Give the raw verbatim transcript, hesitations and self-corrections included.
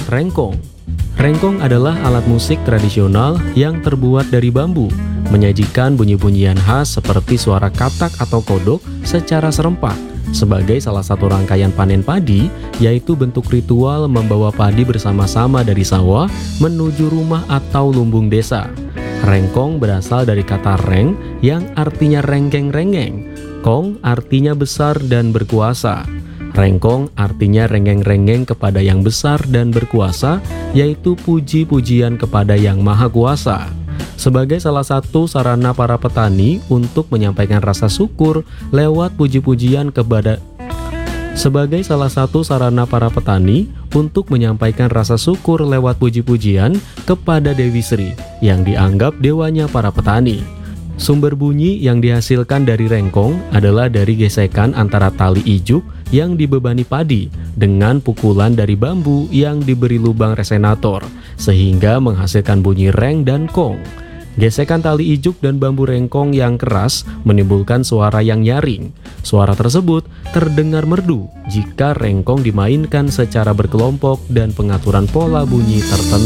Rengkong. Rengkong adalah alat musik tradisional yang terbuat dari bambu, menyajikan bunyi-bunyian khas seperti suara katak atau kodok secara serempak sebagai salah satu rangkaian panen padi, yaitu bentuk ritual membawa padi bersama-sama dari sawah menuju rumah atau lumbung desa. Rengkong berasal dari kata reng yang artinya renggeng-renggeng, kong artinya besar dan berkuasa. Rengkong artinya renggeng-renggeng kepada yang besar dan berkuasa, yaitu puji-pujian kepada yang maha kuasa. Sebagai salah satu sarana para petani untuk menyampaikan rasa syukur lewat puji-pujian kepada Sebagai salah satu sarana para petani untuk menyampaikan rasa syukur lewat puji-pujian kepada Dewi Sri yang dianggap dewanya para petani. Sumber bunyi yang dihasilkan dari rengkong adalah dari gesekan antara tali ijuk yang dibebani padi dengan pukulan dari bambu yang diberi lubang resonator sehingga menghasilkan bunyi reng dan kong. Gesekan tali ijuk dan bambu rengkong yang keras menimbulkan suara yang nyaring. Suara tersebut terdengar merdu jika rengkong dimainkan secara berkelompok dan pengaturan pola bunyi tertentu.